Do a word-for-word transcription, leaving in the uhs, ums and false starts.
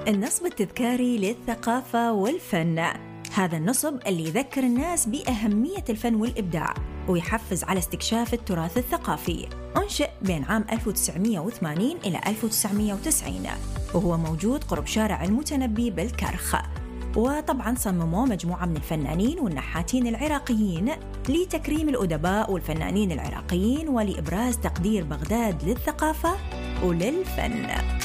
النصب التذكاري للثقافة والفن، هذا النصب اللي يذكر الناس بأهمية الفن والإبداع ويحفز على استكشاف التراث الثقافي. أنشئ بين عام ألف وتسعمائة وثمانين إلى ألف وتسعمائة وتسعين، وهو موجود قرب شارع المتنبي بالكرخ. وطبعاً صمموه مجموعة من الفنانين والنحاتين العراقيين لتكريم الأدباء والفنانين العراقيين ولإبراز تقدير بغداد للثقافة وللفن.